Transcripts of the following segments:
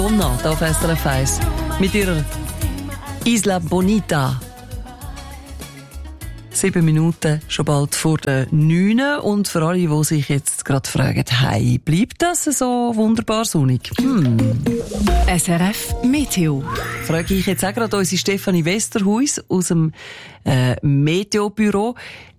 Donna, da auf SRF 1, mit ihrer Isla Bonita. 7 Minuten, schon bald vor der 9. Und für alle, die sich jetzt gerade fragen, hey, bleibt das so wunderbar sonnig? SRF Meteo. Frage ich jetzt auch gerade unsere Stefanie Westerhuis aus dem Meteobüro.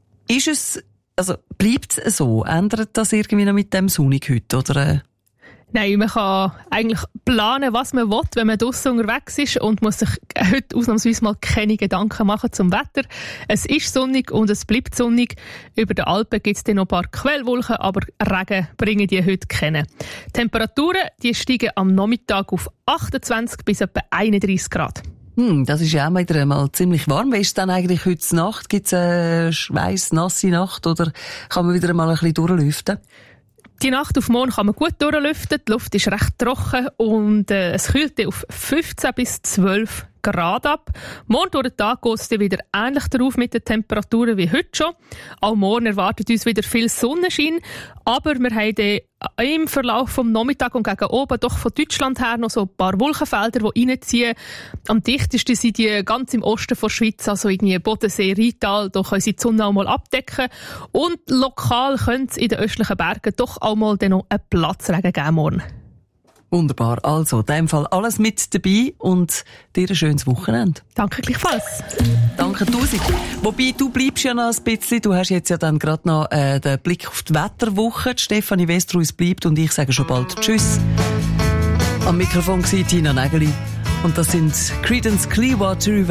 Bleibt es so? Ändert das irgendwie noch mit dem Sonnig heute, oder? Nein, man kann eigentlich planen, was man will, wenn man draussen unterwegs ist und muss sich heute ausnahmsweise mal keine Gedanken machen zum Wetter. Es ist sonnig und es bleibt sonnig. Über den Alpen gibt es dann noch ein paar Quellwolken, aber Regen bringen die heute keine. Die Temperaturen die steigen am Nachmittag auf 28 bis etwa 31 Grad. Das ist ja auch wieder mal ziemlich warm. Wie ist es dann eigentlich heute Nacht? Gibt es eine schweiss-nasse Nacht oder kann man wieder mal ein bisschen durchlüften? Die Nacht auf morgen kann man gut durchlüften. Die Luft ist recht trocken und es kühlt auf 15 bis 12 Grad ab. Morgen durch den Tag geht es dann wieder ähnlich darauf mit den Temperaturen wie heute schon. Auch morgen erwartet uns wieder viel Sonnenschein, aber wir haben dann im Verlauf vom Nachmittag und gegen oben doch von Deutschland her noch so ein paar Wolkenfelder, die reinziehen. Am dichtesten sind die ganz im Osten der Schweiz, also irgendwie Bodensee, Rheintal, da können sie die Sonne auch mal abdecken. Und lokal könnte es in den östlichen Bergen doch auch mal dann noch einen Platzregen geben morgen. Wunderbar. Also, in diesem Fall alles mit dabei und dir ein schönes Wochenende. Danke gleichfalls. Danke tausend. Wobei, du bleibst ja noch ein bisschen. Du hast jetzt ja dann gerade noch den Blick auf die Wetterwoche. Die Stefanie Westerhuis bleibt und ich sage schon bald Tschüss. Am Mikrofon war Tina Nägeli und das sind Creedence Clearwater